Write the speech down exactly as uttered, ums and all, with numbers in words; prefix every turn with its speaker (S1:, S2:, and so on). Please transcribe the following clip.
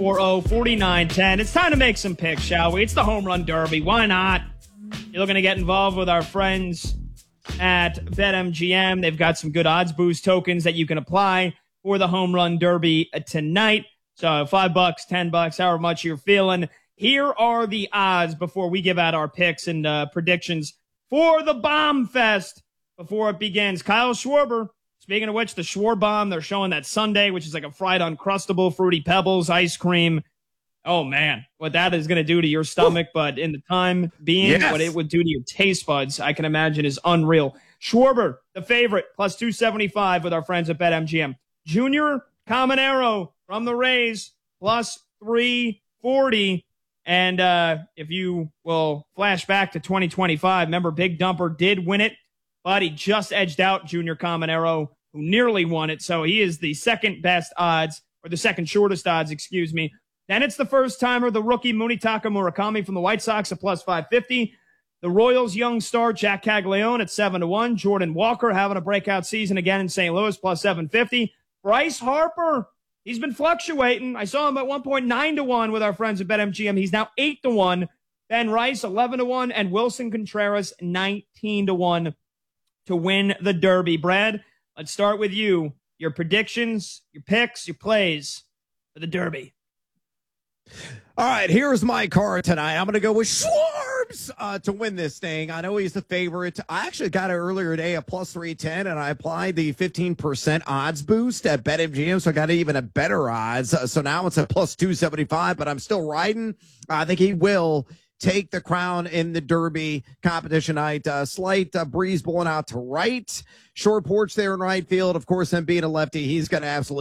S1: forty, forty-nine ten. It's time to make some picks, shall we? It's the Home Run Derby. Why not? You're looking to get involved with our friends at BetMGM. They've got some good odds boost tokens that you can apply for the Home Run Derby tonight. So five bucks, ten bucks, however much you're feeling. Here are the odds before we give out our picks and uh, predictions for the Bomb Fest before it begins. Kyle Schwarber. Speaking of which, the Schwarbomb, they're showing that Sunday, which is like a fried Uncrustable, Fruity Pebbles, ice cream. Oh, man, what that is going to do to your stomach, but in the time being, yes. What it would do to your taste buds, I can imagine is unreal. Schwarber, the favorite, plus two seventy-five with our friends at BetMGM. Junior Caminero from the Rays, plus three forty. And uh, if you will flash back to twenty twenty-five, remember Big Dumper did win it, but he just edged out Junior Caminero, who nearly won it. So he is the second best odds, or the second shortest odds, excuse me. Then it's the first timer, the rookie Munetaka Murakami from the White Sox at plus five fifty. The Royals' young star Jack Caglione at seven to one. Jordan Walker having a breakout season again in Saint Louis, plus seven fifty. Bryce Harper, he's been fluctuating. I saw him at one point nine to one with our friends at BetMGM. He's now eight to one. Ben Rice, eleven to one. And Wilson Contreras, nineteen to one to win the Derby. Brad, let's start with you. Your predictions, your picks, your plays for the Derby.
S2: All right, here's my card tonight. I'm going to go with Schwarbs uh, to win this thing. I know he's the favorite. I actually got it earlier today at plus three ten, and I applied the fifteen percent odds boost at BetMGM, so I got even a better odds. Uh, so now it's at plus two seventy-five, but I'm still riding. I think he will take the crown in the Derby competition night. Uh, slight uh, breeze blowing out to right. Short porch there in right field. Of course, him being a lefty, he's going to absolutely